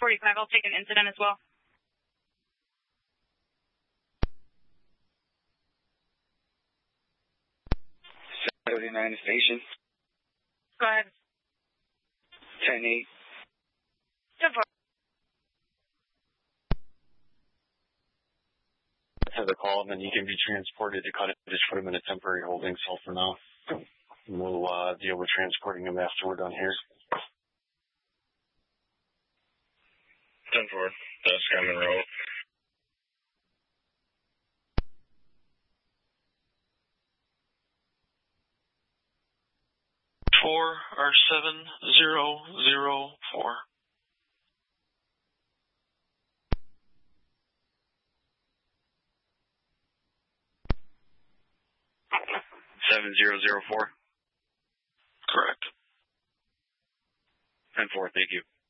45, I'll take an incident as well. 39 station. Go ahead. 10-8. 10-4. Have the call, and then he can be transported to Cottage. Just put him in a temporary holding cell for now. And we'll deal with transporting him after we're done here. 10-4. Sky Monroe. Four R7004. 7004. Correct. 10-4. Thank you.